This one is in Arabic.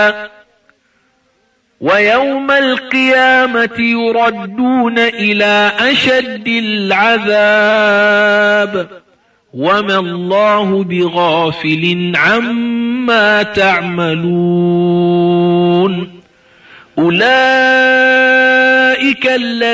ويوم القيامة يردون إلى أشد العذاب وما الله بغافل عما تعملون. أولئك الذين